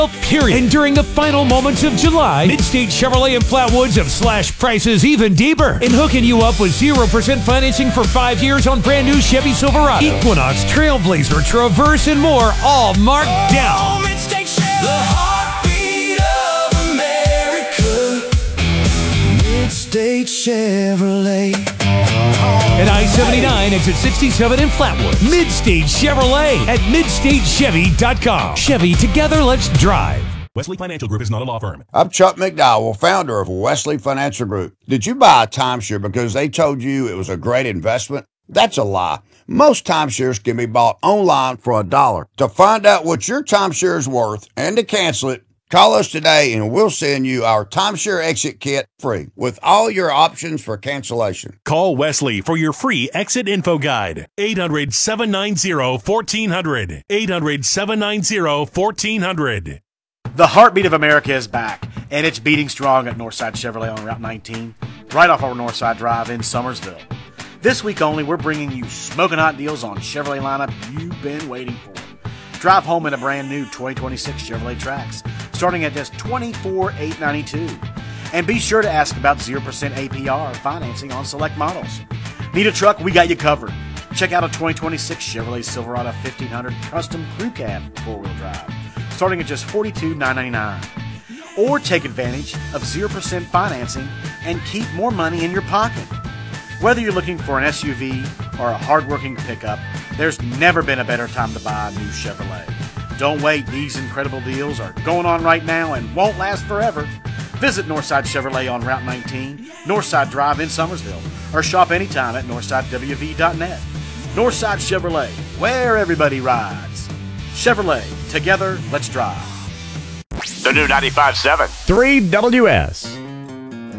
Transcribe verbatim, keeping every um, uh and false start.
Period. And during the final moments of July, Midstate Chevrolet and Flatwoods have slashed prices even deeper and hooking you up with zero percent financing for five years on brand new Chevy Silverado, Equinox, Trailblazer, Traverse, and more, all marked down. Oh, Midstate Chevrolet, the heartbeat of America. Midstate Chevrolet. At I seventy-nine, exit sixty-seven in Flatwood. Midstate Chevrolet at midstate chevy dot com. Chevy, together, let's drive. Wesley Financial Group is not a law firm. I'm Chuck McDowell, founder of Wesley Financial Group. Did you buy a timeshare because they told you it was a great investment? That's a lie. Most timeshares can be bought online for a dollar. To find out what your timeshare is worth and to cancel it, call us today and we'll send you our timeshare exit kit free with all your options for cancellation. Call Wesley for your free exit info guide. eight hundred, seven nine zero, one four zero zero. eight hundred, seven nine zero, one four zero zero. The heartbeat of America is back, and it's beating strong at Northside Chevrolet on Route nineteen, right off our Northside Drive in Summersville. This week only, we're bringing you smoking hot deals on Chevrolet lineup you've been waiting for. Drive home in a brand new twenty twenty-six Chevrolet Trax, starting at just twenty-four thousand eight hundred ninety-two dollars. And be sure to ask about zero percent A P R financing on select models. Need a truck? We got you covered. Check out a twenty twenty-six Chevrolet Silverado fifteen hundred Custom Crew Cab four-wheel drive, starting at just forty-two thousand nine hundred ninety-nine dollars. Or take advantage of zero percent financing and keep more money in your pocket. Whether you're looking for an S U V or a hard-working pickup, there's never been a better time to buy a new Chevrolet. Don't wait, these incredible deals are going on right now and won't last forever. Visit Northside Chevrolet on Route nineteen, Northside Drive in Summersville, or shop anytime at northside w v dot net. Northside Chevrolet, where everybody rides. Chevrolet, together, let's drive. The new ninety-five point seven. three W S.